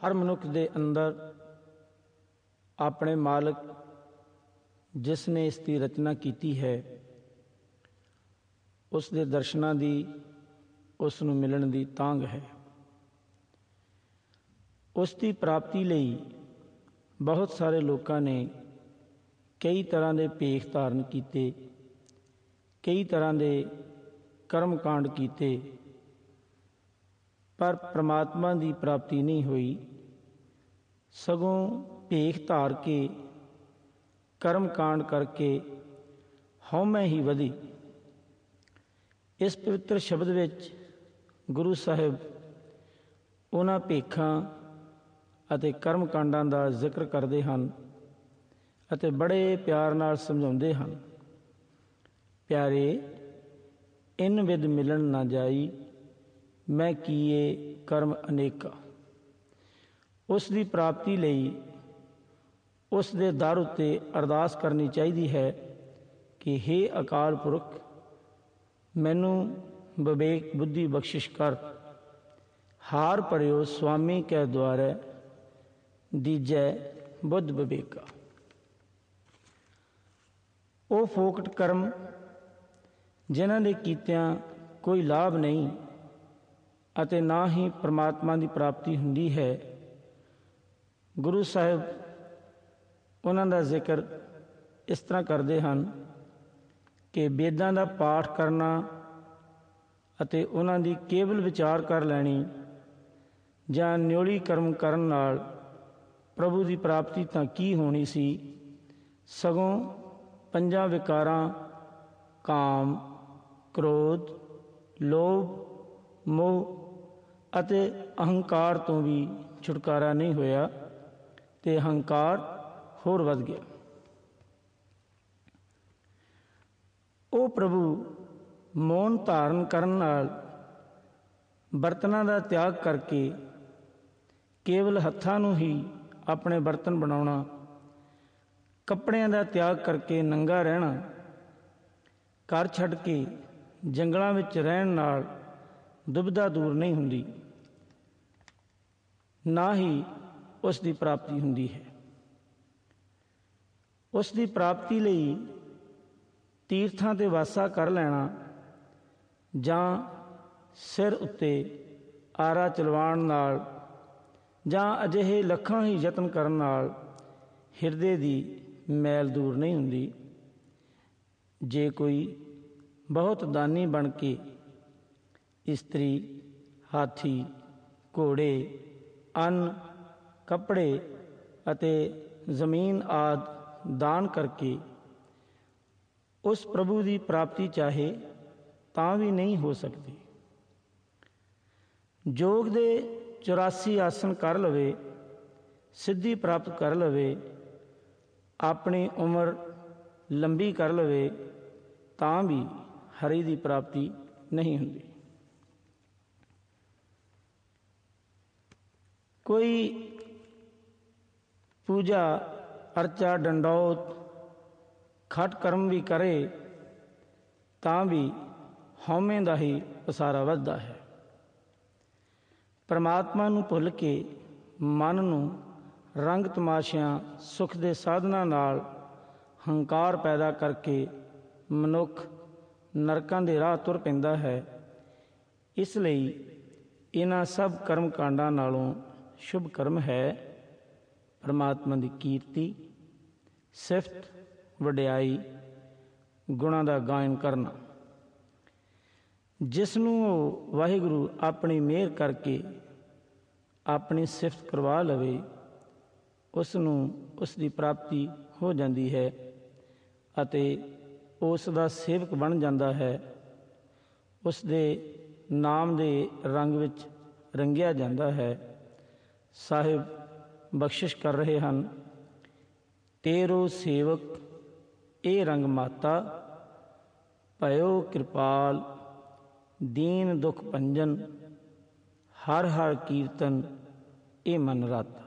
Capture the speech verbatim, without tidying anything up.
ਹਰ ਮਨੁੱਖ ਦੇ ਅੰਦਰ ਆਪਣੇ ਮਾਲਕ ਜਿਸ ਨੇ ਇਸ ਦੀ ਰਚਨਾ ਕੀਤੀ ਹੈ ਉਸ ਦੇ ਦਰਸ਼ਨਾਂ ਦੀ, ਉਸ ਨੂੰ ਮਿਲਣ ਦੀ ਤਾਂਘ ਹੈ। ਉਸ ਦੀ ਪ੍ਰਾਪਤੀ ਲਈ ਬਹੁਤ ਸਾਰੇ ਲੋਕਾਂ ਨੇ ਕਈ ਤਰ੍ਹਾਂ ਦੇ ਭੇਖ ਧਾਰਨ ਕੀਤੇ, ਕਈ ਤਰ੍ਹਾਂ ਦੇ ਕਰਮ ਕਾਂਡ ਕੀਤੇ, ਪਰ ਪ੍ਰਮਾਤਮਾ ਦੀ ਪ੍ਰਾਪਤੀ ਨਹੀਂ ਹੋਈ। ਸਗੋਂ ਭੇਖ ਧਾਰ ਕੇ, ਕਰਮ ਕਾਂਡ ਕਰਕੇ ਹਉਮੈ ਹੀ ਵਧੀ। ਇਸ ਪਵਿੱਤਰ ਸ਼ਬਦ ਵਿੱਚ ਗੁਰੂ ਸਾਹਿਬ ਉਹਨਾਂ ਭੇਖਾਂ ਅਤੇ ਕਰਮ ਕਾਂਡਾਂ ਦਾ ਜ਼ਿਕਰ ਕਰਦੇ ਹਨ ਅਤੇ ਬੜੇ ਪਿਆਰ ਨਾਲ ਸਮਝਾਉਂਦੇ ਹਨ। ਪਿਆਰੇ, ਇਨ ਵਿਦ ਮਿਲਣ ਨਾ ਜਾਈ, ਮੈਂ ਕੀਏ ਕਰਮ ਅਨੇਕਾ। ਉਸ ਦੀ ਪ੍ਰਾਪਤੀ ਲਈ ਉਸ ਦੇ ਦਰ ਉੱਤੇ ਅਰਦਾਸ ਕਰਨੀ ਚਾਹੀਦੀ ਹੈ ਕਿ ਹੇ ਅਕਾਲ ਪੁਰਖ, ਮੈਨੂੰ ਵਿਵੇਕ ਬੁੱਧੀ ਬਖਸ਼ਿਸ਼ ਕਰ। ਹਾਰ ਭਰਿਓ ਸੁਆਮੀ ਕੈ ਦੁਆਰੈ, ਦੀਜੈ ਬੁੱਧ ਵਿਵੇਕਾ। ਉਹ ਫੋਕਟ ਕਰਮ ਜਿਨ੍ਹਾਂ ਦੇ ਕੀਤਿਆਂ ਕੋਈ ਲਾਭ ਨਹੀਂ ਅਤੇ ਨਾ ਹੀ ਪਰਮਾਤਮਾ ਦੀ ਪ੍ਰਾਪਤੀ ਹੁੰਦੀ ਹੈ, ਗੁਰੂ ਸਾਹਿਬ ਉਹਨਾਂ ਦਾ ਜ਼ਿਕਰ ਇਸ ਤਰ੍ਹਾਂ ਕਰਦੇ ਹਨ ਕਿ ਵੇਦਾਂ ਦਾ ਪਾਠ ਕਰਨਾ ਅਤੇ ਉਹਨਾਂ ਦੀ ਕੇਵਲ ਵਿਚਾਰ ਕਰ ਲੈਣੀ ਜਾਂ ਨਿਉਲੀ ਕਰਮ ਕਰਨ ਨਾਲ ਪ੍ਰਭੂ ਦੀ ਪ੍ਰਾਪਤੀ ਤਾਂ ਕੀ ਹੋਣੀ ਸੀ, ਸਗੋਂ ਪੰਜਾਂ ਵਿਕਾਰਾਂ ਕਾਮ, ਕ੍ਰੋਧ, ਲੋਭ, ਮੋਹ ਅਤੇ ਅਹੰਕਾਰ ਤੋਂ ਵੀ ਛੁਟਕਾਰਾ ਨਹੀਂ ਹੋਇਆ ਤੇ ਅਹੰਕਾਰ ਹੋਰ ਵੱਧ ਗਿਆ। ਉਹ ਪ੍ਰਭੂ ਮੌਨ ਧਾਰਨ ਕਰਨ ਨਾਲ ਬਰਤਨਾਂ ਦਾ ਤਿਆਗ ਕਰਕੇ ਕੇਵਲ ਹੱਥਾਂ ਨੂੰ ਹੀ ਆਪਣੇ ਬਰਤਨ ਬਣਾਉਣਾ, ਕੱਪੜਿਆਂ ਦਾ ਤਿਆਗ ਕਰਕੇ ਨੰਗਾ ਰਹਿਣਾ, ਘਰ ਛੱਡ ਕੇ ਜੰਗਲਾਂ ਵਿੱਚ ਰਹਿਣ ਨਾਲ ਦੁਬਿਧਾ ਦੂਰ ਨਹੀਂ ਹੁੰਦੀ, ਨਾ ਹੀ ਉਸ ਦੀ ਪ੍ਰਾਪਤੀ ਹੁੰਦੀ ਹੈ। ਉਸ ਦੀ ਪ੍ਰਾਪਤੀ ਲਈ ਤੀਰਥਾਂ 'ਤੇ ਵਾਸਾ ਕਰ ਲੈਣਾ ਜਾਂ ਸਿਰ ਉੱਤੇ ਆਰਾ ਚਲਵਾਉਣ ਨਾਲ ਜਾਂ ਅਜਿਹੇ ਲੱਖਾਂ ਹੀ ਯਤਨ ਕਰਨ ਨਾਲ ਹਿਰਦੇ ਦੀ ਮੈਲ ਦੂਰ ਨਹੀਂ ਹੁੰਦੀ। ਜੇ ਕੋਈ ਬਹੁਤ ਦਾਨੀ ਬਣ ਕੇ ਇਸਤਰੀ, ਹਾਥੀ, ਘੋੜੇ, ਅੰਨ, ਕੱਪੜੇ ਅਤੇ ਜ਼ਮੀਨ ਆਦਿ ਦਾਨ ਕਰਕੇ ਉਸ ਪ੍ਰਭੂ ਦੀ ਪ੍ਰਾਪਤੀ ਚਾਹੇ ਤਾਂ ਵੀ ਨਹੀਂ ਹੋ ਸਕਦੀ। ਯੋਗ ਦੇ ਚੁਰਾਸੀ ਆਸਨ ਕਰ ਲਵੇ, ਸਿੱਧੀ ਪ੍ਰਾਪਤ ਕਰ ਲਵੇ, ਆਪਣੀ ਉਮਰ ਲੰਬੀ ਕਰ ਲਵੇ, ਤਾਂ ਵੀ ਹਰੀ ਦੀ ਪ੍ਰਾਪਤੀ ਨਹੀਂ ਹੁੰਦੀ। ਕੋਈ ਪੂਜਾ ਅਰਚਾ, ਡੰਡੌਤ, ਖਟ ਕਰਮ ਵੀ ਕਰੇ ਤਾਂ ਵੀ ਹਉਮੈ ਦਾ ਹੀ ਪਸਾਰਾ ਵੱਧਦਾ ਹੈ। ਪਰਮਾਤਮਾ ਨੂੰ ਭੁੱਲ ਕੇ ਮਨ ਨੂੰ ਰੰਗ ਤਮਾਸ਼ਿਆਂ, ਸੁੱਖ ਦੇ ਸਾਧਨਾਂ ਨਾਲ ਹੰਕਾਰ ਪੈਦਾ ਕਰਕੇ ਮਨੁੱਖ ਨਰਕਾਂ ਦੇ ਰਾਹ ਤੁਰ ਪੈਂਦਾ ਹੈ। ਇਸ ਲਈ ਇਹਨਾਂ ਸਭ ਕਰਮ ਕਾਂਡਾਂ ਨਾਲੋਂ ਸ਼ੁਭ ਕਰਮ ਹੈ ਪਰਮਾਤਮਾ ਦੀ ਕੀਰਤੀ, ਸਿਫਤ, ਵਡਿਆਈ, ਗੁਣਾਂ ਦਾ ਗਾਇਨ ਕਰਨਾ। ਜਿਸ ਨੂੰ ਉਹ ਵਾਹਿਗੁਰੂ ਆਪਣੀ ਮਿਹਰ ਕਰਕੇ ਆਪਣੀ ਸਿਫਤ ਕਰਵਾ ਲਵੇ, ਉਸ ਨੂੰ ਉਸ ਦੀ ਪ੍ਰਾਪਤੀ ਹੋ ਜਾਂਦੀ ਹੈ ਅਤੇ ਉਸ ਦਾ ਸੇਵਕ ਬਣ ਜਾਂਦਾ ਹੈ। ਉਸ ਦੇ ਨਾਮ ਦੇ ਰੰਗ ਵਿੱਚ ਰੰਗਿਆ ਜਾਂਦਾ ਹੈ। ਸਾਹਿਬ ਬਖਸ਼ਿਸ਼ ਕਰ ਰਹੇ ਹਨ, ਤੇਰੋ ਸੇਵਕ ਇਹ ਰੰਗ ਮਾਤਾ, ਭਇਓ ਕਿਰਪਾਲ ਦੀਨ ਦੁਖ ਭੰਜਨ, ਹਰ ਹਰ ਕੀਰਤਨ ਇਹ ਮਨ ਰਤ।